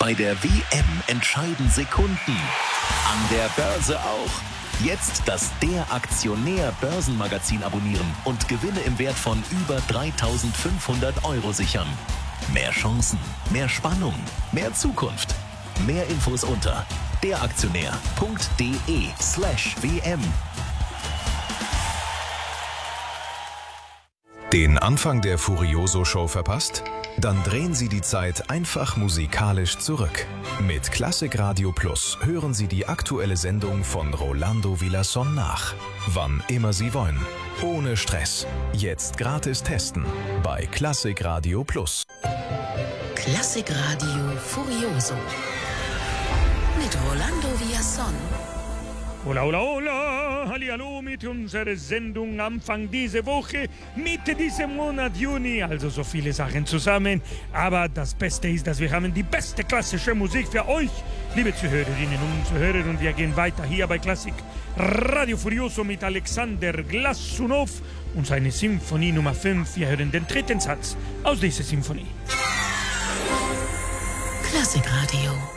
Bei der WM entscheiden Sekunden. An der Börse auch. Jetzt das Der Aktionär Börsenmagazin abonnieren und Gewinne im Wert von über 3.500 € sichern. Mehr Chancen, mehr Spannung, mehr Zukunft. Mehr Infos unter deraktionär.de/WM. Den Anfang der Furioso-Show verpasst? Dann drehen Sie die Zeit einfach musikalisch zurück. Mit Klassik Radio Plus hören Sie die aktuelle Sendung von Rolando Villazón nach. Wann immer Sie wollen. Ohne Stress. Jetzt gratis testen. Bei Klassik Radio Plus. Klassik Radio Furioso. Mit Rolando Villazón. Hola, hola, hola, hallihallo mit unserer Sendung Anfang dieser Woche, Mitte diesem Monat Juni, also so viele Sachen zusammen, aber das Beste ist, dass wir haben die beste klassische Musik für euch, liebe Zuhörerinnen und Zuhörer, und wir gehen weiter hier bei Klassik Radio Furioso mit Alexander Glasunow und seine Symphonie Nummer 5. Wir hören den dritten Satz aus dieser Symphonie. Klassik Radio.